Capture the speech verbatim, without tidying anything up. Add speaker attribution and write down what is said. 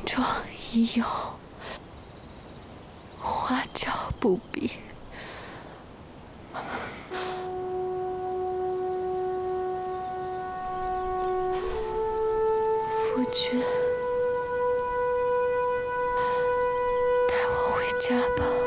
Speaker 1: 妆已有，花轿不比。夫君，带我回家吧。